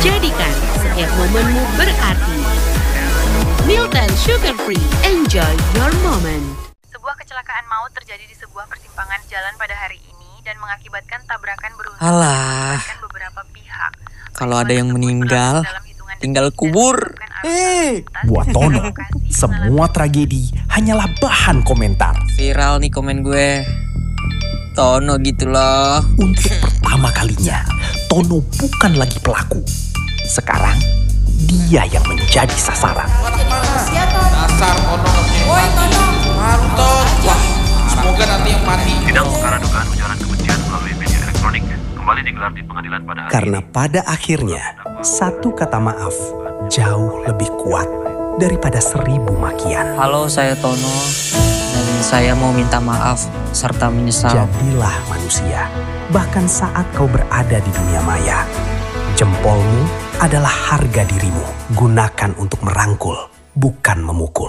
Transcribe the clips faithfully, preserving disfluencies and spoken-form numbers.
Jadikan setiap momenmu berarti. Milten Sugar Free, enjoy your moment. Sebuah kecelakaan maut terjadi di sebuah persimpangan jalan pada hari ini dan mengakibatkan tabrakan beruntun Alah, beberapa pihak. kalau ada yang meninggal, tinggal kubur. Eh, buat Tono, semua tragedi hanyalah bahan komentar. Viral nih komen gue. Tono gitu loh. Untuk pertama kalinya, Tono bukan lagi pelaku. Sekarang, dia yang menjadi sasaran. Dasar Tono. Woi Tono. Mantot. Wah, semoga nanti yang mati. Sidang perkara dugaan ujaran kebencian melalui media elektronik kembali digelar di pengadilan pada hari Karena ini. pada akhirnya, satu kata maaf jauh lebih kuat daripada seribu makian. Halo, saya Tono dan saya mau minta maaf serta menyesal. Jadilah manusia, bahkan saat kau berada di dunia maya. Jempolmu adalah harga dirimu. Gunakan untuk merangkul, bukan memukul.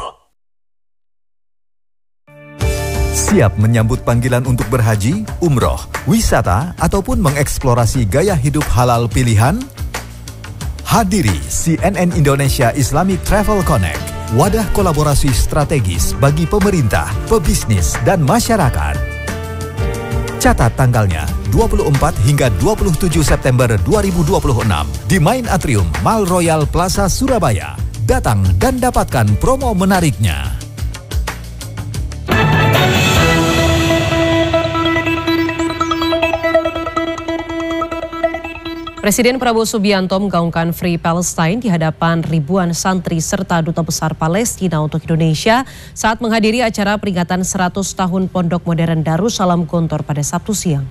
Siap menyambut panggilan untuk berhaji, umroh, wisata, ataupun mengeksplorasi gaya hidup halal pilihan? Hadiri C N N Indonesia Islamic Travel Connect, wadah kolaborasi strategis bagi pemerintah, pebisnis, dan masyarakat. Catat tanggalnya dua puluh empat hingga dua puluh tujuh September dua ribu dua puluh enam di Main Atrium Mall Royal Plaza Surabaya. Datang dan dapatkan promo menariknya. Presiden Prabowo Subianto menggaungkan Free Palestine di hadapan ribuan santri serta Duta Besar Palestina untuk Indonesia saat menghadiri acara peringatan seratus tahun Pondok Modern Darussalam Gontor pada Sabtu siang.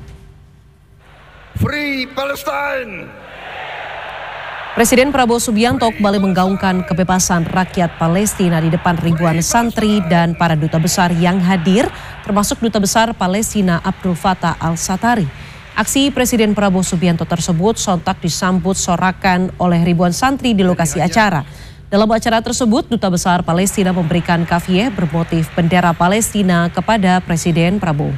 Free Palestine. Presiden Prabowo Subianto kembali menggaungkan kebebasan rakyat Palestina di depan ribuan santri dan para duta besar yang hadir, termasuk Duta Besar Palestina Abdul Fattah Al-Satari. Aksi Presiden Prabowo Subianto tersebut sontak disambut sorakan oleh ribuan santri di lokasi acara. Dalam acara tersebut, Duta Besar Palestina memberikan kafiyeh bermotif bendera Palestina kepada Presiden Prabowo.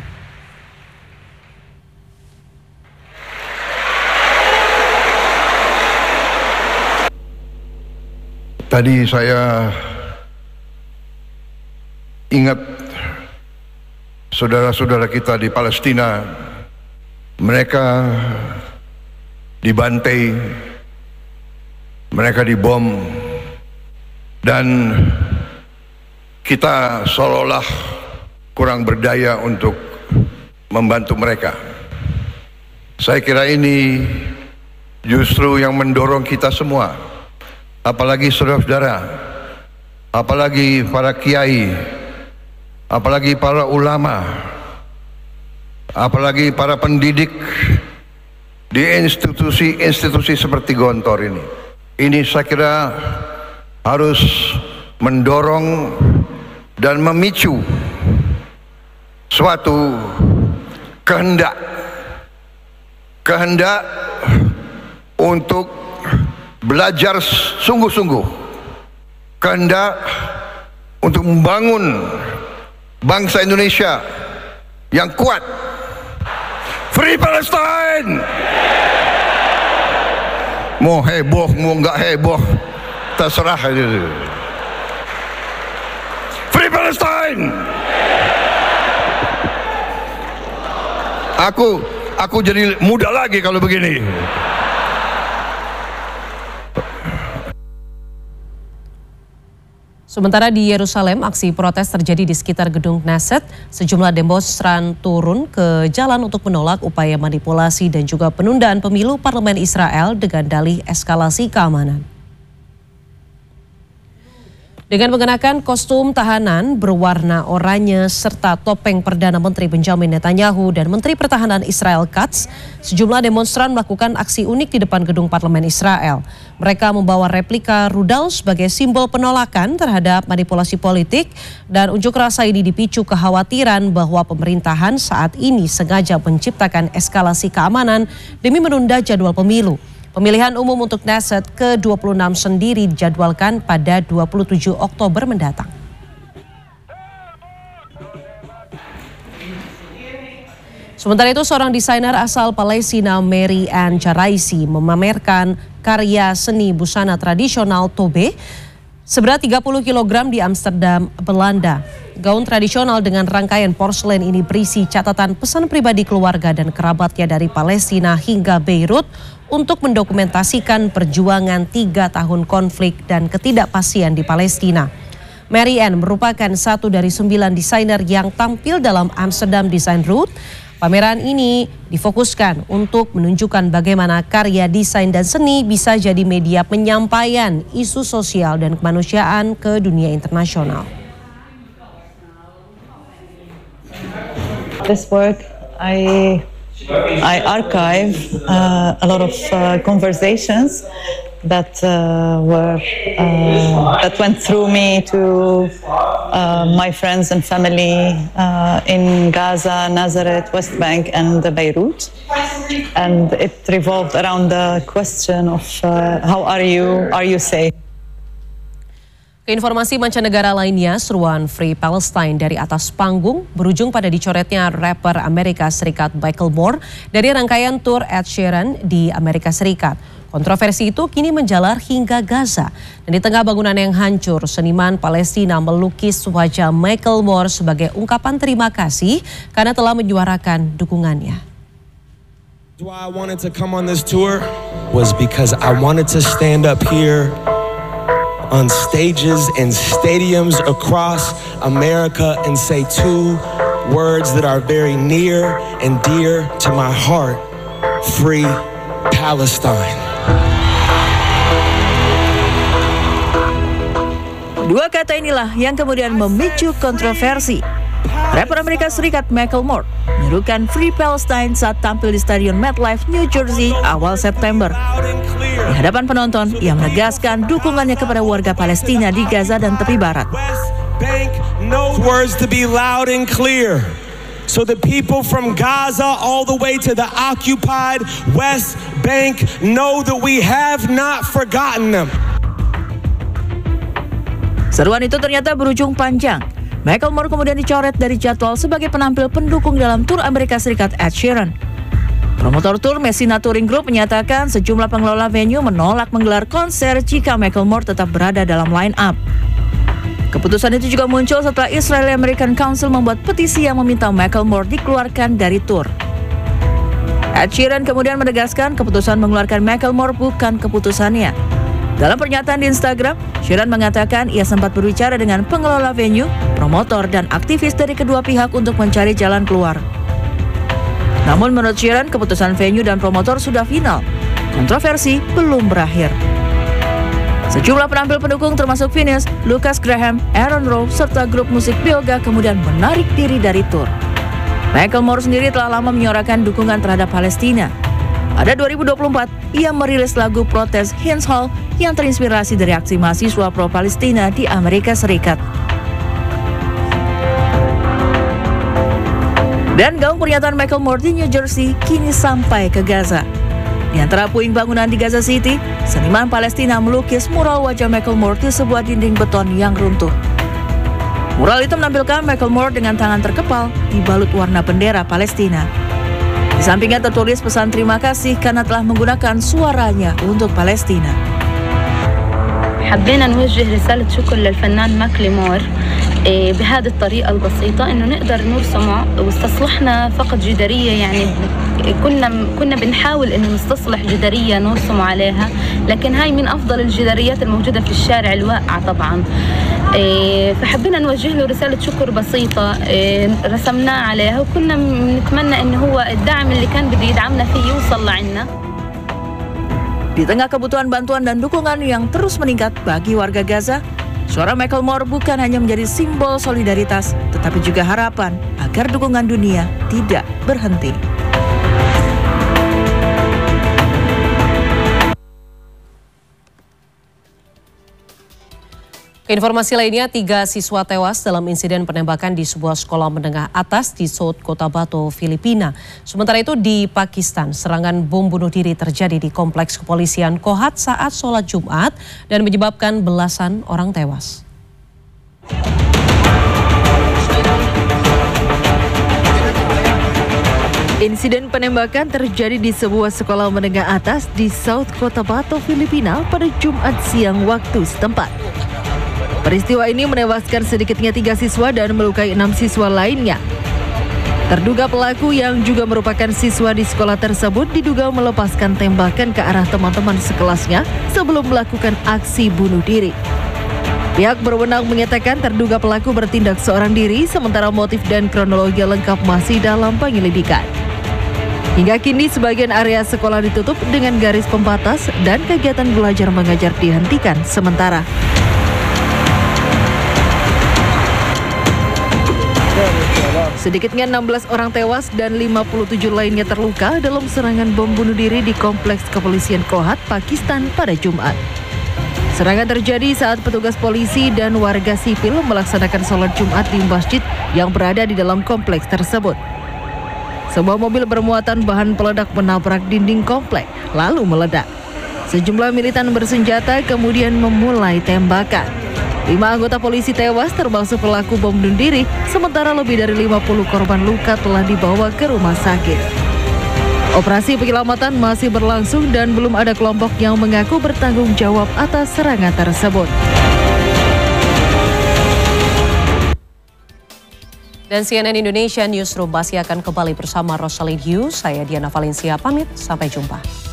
Tadi saya ingat saudara-saudara kita di Palestina. Mereka dibantai, mereka dibom, dan kita seolah-olah kurang berdaya untuk membantu mereka. Saya kira ini justru yang mendorong kita semua, apalagi saudara-saudara, apalagi para kiai, apalagi para ulama, apalagi para pendidik di institusi-institusi seperti Gontor ini. Ini saya kira harus mendorong dan memicu suatu kehendak kehendak untuk belajar sungguh-sungguh, kehendak untuk membangun bangsa Indonesia yang kuat. Free Palestine. Mau heboh, mau nggak heboh, terserah aja. Free Palestine. Aku, aku jadi muda lagi kalau begini. Sementara di Yerusalem, aksi protes terjadi di sekitar gedung Knesset. Sejumlah demonstran turun ke jalan untuk menolak upaya manipulasi dan juga penundaan pemilu parlemen Israel dengan dalih eskalasi keamanan. Dengan mengenakan kostum tahanan berwarna oranye serta topeng Perdana Menteri Benjamin Netanyahu dan Menteri Pertahanan Israel Katz, sejumlah demonstran melakukan aksi unik di depan gedung parlemen Israel. Mereka membawa replika rudal sebagai simbol penolakan terhadap manipulasi politik, dan unjuk rasa ini dipicu kekhawatiran bahwa pemerintahan saat ini sengaja menciptakan eskalasi keamanan demi menunda jadwal pemilu. Pemilihan umum untuk Knesset ke dua puluh enam sendiri dijadwalkan pada dua puluh tujuh Oktober mendatang. Sementara itu, seorang desainer asal Palestina, Mary Ann Jaraisi, memamerkan karya seni busana tradisional Tobe seberat tiga puluh kilogram di Amsterdam, Belanda. Gaun tradisional dengan rangkaian porselen ini berisi catatan pesan pribadi keluarga dan kerabatnya dari Palestina hingga Beirut untuk mendokumentasikan perjuangan tiga tahun konflik dan ketidakpastian di Palestina. Mary Ann merupakan satu dari sembilan desainer yang tampil dalam Amsterdam Design Route. Pameran ini difokuskan untuk menunjukkan bagaimana karya desain dan seni bisa jadi media penyampaian isu sosial dan kemanusiaan ke dunia internasional. This work, I I archive uh, a lot of uh, conversations that uh, were uh, that went through me to uh, my friends and family uh, in Gaza, Nazareth, West Bank, and Beirut, and it revolved around the question of uh, how are you? Are you safe? Keinformasi mancanegara lainnya, seruan Free Palestine dari atas panggung berujung pada dicoretnya rapper Amerika Serikat Macklemore dari rangkaian tur Ed Sheeran di Amerika Serikat. Kontroversi itu kini menjalar hingga Gaza. Dan di tengah bangunan yang hancur, seniman Palestina melukis wajah Macklemore sebagai ungkapan terima kasih karena telah menyuarakan dukungannya. Why I wanted to come on this tour was because I wanted to stand up here on stages and stadiums across America and say two words that are very near and dear to my heart: Free Palestine. Dua kata inilah yang kemudian memicu kontroversi. Rapper Amerika Serikat Macklemore menyerukan Free Palestine saat tampil di Stadion MetLife, New Jersey awal September. Di hadapan penonton, ia menegaskan dukungannya kepada warga Palestina di Gaza dan tepi barat. Words to be loud and clear. So the people from Gaza all the way to the occupied West Bank know that we have not forgotten them. Seruan itu ternyata berujung panjang. Macklemore kemudian dicoret dari jadwal sebagai penampil pendukung dalam tur Amerika Serikat Ed Sheeran. Promotor tur Messina Touring Group menyatakan sejumlah pengelola venue menolak menggelar konser jika Macklemore tetap berada dalam line-up. Keputusan itu juga muncul setelah Israeli American Council membuat petisi yang meminta Macklemore dikeluarkan dari tur. Ed Sheeran kemudian menegaskan keputusan mengeluarkan Macklemore bukan keputusannya. Dalam pernyataan di Instagram, Sheeran mengatakan ia sempat berbicara dengan pengelola venue, promotor, dan aktivis dari kedua pihak untuk mencari jalan keluar. Namun menurut Sheeran, keputusan venue dan promotor sudah final. Kontroversi belum berakhir. Sejumlah penampil pendukung termasuk Phineas, Lucas Graham, Aaron Rowe, serta grup musik Bioga kemudian menarik diri dari tur. Macklemore sendiri telah lama menyuarakan dukungan terhadap Palestina. Pada dua ribu dua puluh empat, ia merilis lagu protes Heinz Hall yang terinspirasi dari aksi mahasiswa pro-Palestina di Amerika Serikat. Dan gaung pernyataan Macklemore di New Jersey kini sampai ke Gaza. Di antara puing bangunan di Gaza City, seniman Palestina melukis mural wajah Macklemore di sebuah dinding beton yang runtuh. Mural itu menampilkan Macklemore dengan tangan terkepal dibalut warna bendera Palestina. Di sampingnya tertulis pesan terima kasih karena telah menggunakan suaranya untuk Palestina. حبينا نوجه رسالة شكر للفنان ماكليمور بهذه الطريقة البسيطة إنه نقدر نرسمه، واستصلحنا فقط جدارية، يعني كنا كنا بنحاول إنه نستصلح جدارية نرسم عليها، لكن هاي من أفضل الجداريات الموجودة في الشارع الواقعة طبعا. فحبينا نوجه له رسالة شكر بسيطة رسمناه عليها، وكنا نتمنى إنه هو الدعم اللي كان بده يدعمنا فيه يوصل لعنا. Di tengah kebutuhan bantuan dan dukungan yang terus meningkat bagi warga Gaza, suara Macklemore bukan hanya menjadi simbol solidaritas, tetapi juga harapan agar dukungan dunia tidak berhenti. Informasi lainnya, tiga siswa tewas dalam insiden penembakan di sebuah sekolah menengah atas di South Cotabato, Filipina. Sementara itu di Pakistan, serangan bom bunuh diri terjadi di kompleks kepolisian Kohat saat sholat Jumat dan menyebabkan belasan orang tewas. Insiden penembakan terjadi di sebuah sekolah menengah atas di South Cotabato, Filipina pada Jumat siang waktu setempat. Peristiwa ini menewaskan sedikitnya tiga siswa dan melukai enam siswa lainnya. Terduga pelaku yang juga merupakan siswa di sekolah tersebut diduga melepaskan tembakan ke arah teman-teman sekelasnya sebelum melakukan aksi bunuh diri. Pihak berwenang menyatakan terduga pelaku bertindak seorang diri, sementara motif dan kronologi lengkap masih dalam penyelidikan. Hingga kini sebagian area sekolah ditutup dengan garis pembatas dan kegiatan belajar mengajar dihentikan sementara. Sedikitnya enam belas orang tewas dan lima puluh tujuh lainnya terluka dalam serangan bom bunuh diri di kompleks kepolisian Kohat, Pakistan pada Jumat. Serangan terjadi saat petugas polisi dan warga sipil melaksanakan sholat Jumat di masjid yang berada di dalam kompleks tersebut. Sebuah mobil bermuatan bahan peledak menabrak dinding kompleks lalu meledak. Sejumlah militan bersenjata kemudian memulai tembakan. Lima anggota polisi tewas termasuk pelaku bom bunuh diri, sementara lebih dari lima puluh korban luka telah dibawa ke rumah sakit. Operasi penyelamatan masih berlangsung dan belum ada kelompok yang mengaku bertanggung jawab atas serangan tersebut. Dan C N N Indonesia Newsroom masih akan kembali bersama Rosalyn Hughes. Saya Diana Valencia pamit, sampai jumpa.